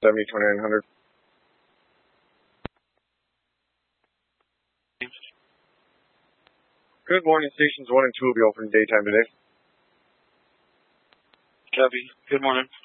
70-2900. Good morning. Stations 1 and 2 will be open daytime today. Copy. Good morning.